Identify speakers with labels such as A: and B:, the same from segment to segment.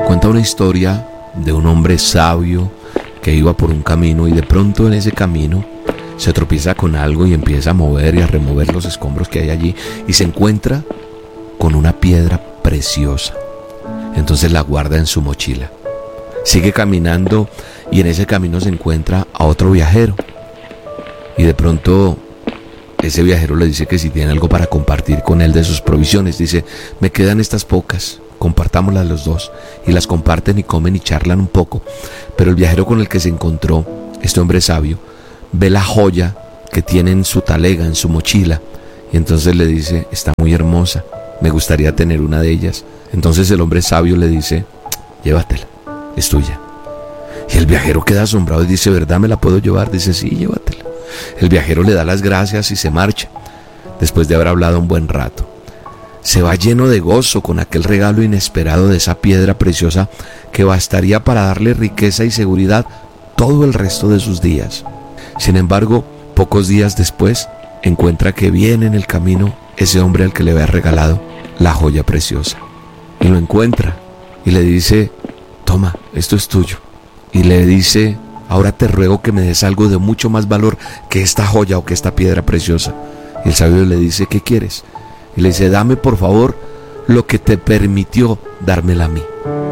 A: cuenta una historia de un hombre sabio que iba por un camino y de pronto en ese camino se tropieza con algo y empieza a mover y a remover los escombros que hay allí y se encuentra con una piedra preciosa. Entonces la guarda en su mochila. Sigue caminando y en ese camino se encuentra a otro viajero. Y de pronto ese viajero le dice que si tiene algo para compartir con él de sus provisiones. Dice, me quedan estas pocas, compartámoslas los dos. Y las comparten y comen y charlan un poco. Pero el viajero con el que se encontró, este hombre sabio, ve la joya que tiene en su talega, en su mochila. Y entonces le dice, está muy hermosa, me gustaría tener una de ellas. Entonces el hombre sabio le dice, llévatela, es tuya. Y el viajero queda asombrado y dice, ¿verdad me la puedo llevar? Dice, sí, llévatela. El viajero le da las gracias y se marcha. Después de haber hablado un buen rato, se va lleno de gozo con aquel regalo inesperado de esa piedra preciosa que bastaría para darle riqueza y seguridad todo el resto de sus días. Sin embargo, pocos días después, encuentra que viene en el camino ese hombre al que le había regalado la joya preciosa. Y lo encuentra y le dice, toma, esto es tuyo. Y le dice, ahora te ruego que me des algo de mucho más valor que esta joya o que esta piedra preciosa. Y el sabio le dice, ¿qué quieres? Y le dice, dame por favor lo que te permitió dármela a mí.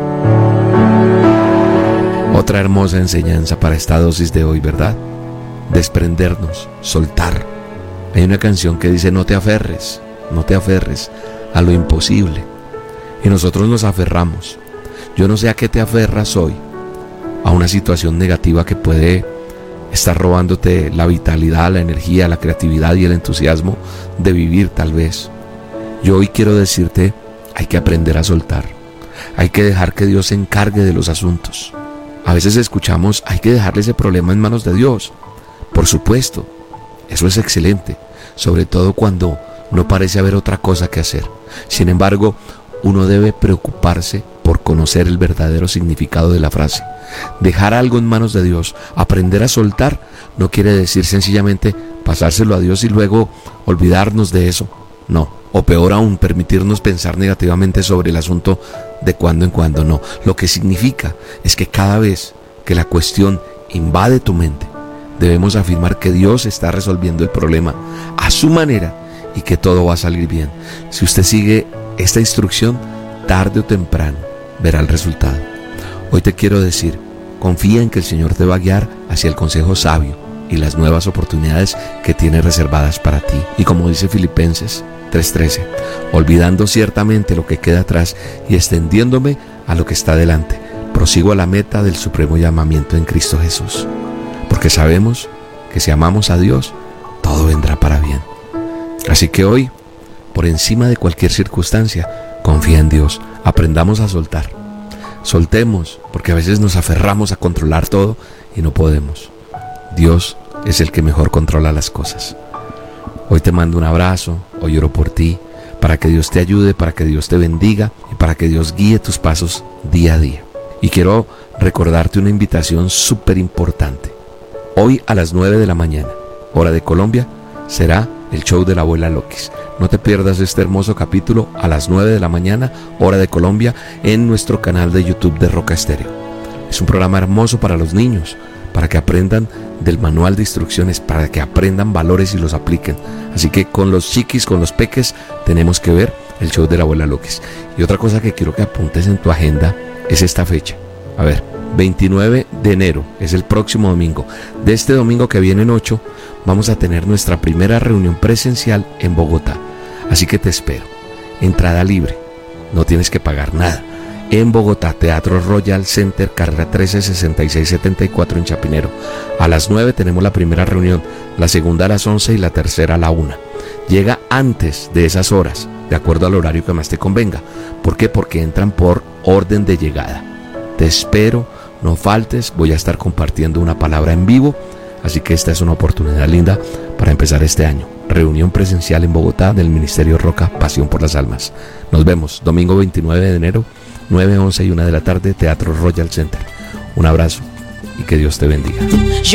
A: Otra hermosa enseñanza para esta dosis de hoy, ¿verdad? Desprendernos, soltar. Hay una canción que dice, no te aferres a lo imposible. Y nosotros nos aferramos. Yo no sé a qué te aferras hoy. A una situación negativa que puede estar robándote la vitalidad, la energía, la creatividad y el entusiasmo de vivir tal vez. Yo hoy quiero decirte, hay que aprender a soltar. Hay que dejar que Dios se encargue de los asuntos. A veces escuchamos, hay que dejarle ese problema en manos de Dios. Por supuesto, eso es excelente, sobre todo cuando no parece haber otra cosa que hacer. Sin embargo, uno debe preocuparse por conocer el verdadero significado de la frase. Dejar algo en manos de Dios, aprender a soltar, no quiere decir sencillamente pasárselo a Dios y luego olvidarnos de eso. No, o peor aún, permitirnos pensar negativamente sobre el asunto de cuando en cuando. No, lo que significa es que cada vez que la cuestión invade tu mente, debemos afirmar que Dios está resolviendo el problema a su manera y que todo va a salir bien. Si usted sigue esta instrucción, tarde o temprano verá el resultado. Hoy te quiero decir, confía en que el Señor te va a guiar hacia el consejo sabio y las nuevas oportunidades que tiene reservadas para ti. Y como dice Filipenses 3:13, olvidando ciertamente lo que queda atrás y extendiéndome a lo que está delante, prosigo a la meta del supremo llamamiento en Cristo Jesús. Porque sabemos que si amamos a Dios, todo vendrá para bien. Así que hoy, por encima de cualquier circunstancia, confía en Dios. Aprendamos a soltar. Soltemos, porque a veces nos aferramos a controlar todo y no podemos. Dios es el que mejor controla las cosas. Hoy te mando un abrazo, hoy oro por ti, para que Dios te ayude, para que Dios te bendiga y para que Dios guíe tus pasos día a día. Y quiero recordarte una invitación súper importante. Hoy a las 9 de la mañana, hora de Colombia, será el show de la abuela Lokis. No te pierdas este hermoso capítulo a las 9 de la mañana, hora de Colombia, en nuestro canal de YouTube de Roca Estéreo. Es un programa hermoso para los niños, para que aprendan del manual de instrucciones, para que aprendan valores y los apliquen. Así que con los chiquis, con los peques, tenemos que ver el show de la abuela Lokis. Y otra cosa que quiero que apuntes en tu agenda es esta fecha. A ver, 29 de enero, es el próximo domingo. De este domingo que viene en 8, vamos a tener nuestra primera reunión presencial en Bogotá. Así que te espero. Entrada libre, no tienes que pagar nada. En Bogotá, Teatro Royal Center, carrera 136674 en Chapinero. A las 9 tenemos la primera reunión, la segunda a las 11 y la tercera a la 1. Llega antes de esas horas, de acuerdo al horario que más te convenga. ¿Por qué? Porque entran por orden de llegada. Te espero, no faltes, voy a estar compartiendo una palabra en vivo, así que esta es una oportunidad linda para empezar este año. Reunión presencial en Bogotá del Ministerio Roca, Pasión por las Almas. Nos vemos domingo 29 de enero, 9, 11 y 1 de la tarde, Teatro Royal Center. Un abrazo y que Dios te bendiga.